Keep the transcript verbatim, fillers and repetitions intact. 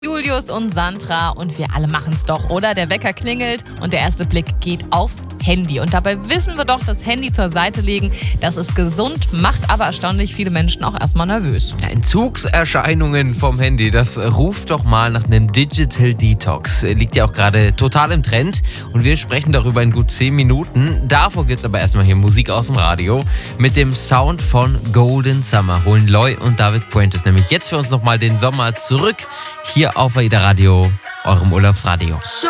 Julius und Sandra und wir alle machen es doch, oder? Der Wecker klingelt und der erste Blick geht aufs Handy. Und dabei wissen wir doch, das Handy zur Seite legen, das ist gesund, macht aber erstaunlich viele Menschen auch erstmal nervös. Ja, Entzugserscheinungen vom Handy, das ruft doch mal nach einem Digital Detox. Liegt ja auch gerade total im Trend und wir sprechen darüber in gut zehn Minuten. Davor gibt's aber erstmal hier Musik aus dem Radio. Mit dem Sound von Golden Summer holen Loy und David Puentes nämlich jetzt für uns nochmal den Sommer zurück hier auf AIDA Radio, eurem Urlaubsradio.